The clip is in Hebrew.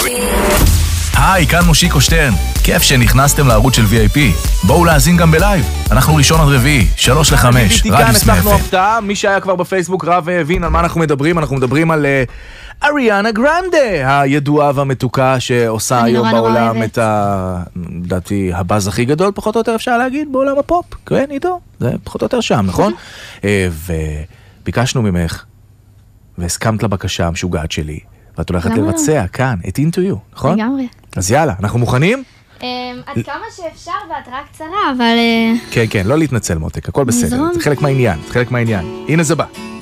היי, כאן מושיקו שטרן. כיף שנכנסתם לערוץ של VIP. בואו להאזין גם בלייב. אנחנו ראשון עד רביעי, 3-5, רדיוס מאפן. הפתעה, מי שהיה כבר בפייסבוק רב והבין על מה אנחנו מדברים. אנחנו מדברים על אריאנה גרנדה, הידועה והמתוקה שעושה היום בעולם את לדעתי הבאז הכי גדול, פחות או יותר אפשר להגיד, בעולם הפופ. כן, עידו? זה פחות או יותר שם, נכון? וביקשנו ממך, והסכמת לבקשה המשוגעת שלי, ואת הולכת לבצע כאן, את Into You, נכון? לגמרי. אז יאללה, אנחנו מוכנים? עד כמה שאפשר בהתראה קצרה, אבל... כן, כן, לא להתנצל מותק, הכל בסדר. זה חלק מהעניין, זה חלק מהעניין. הנה זה בא.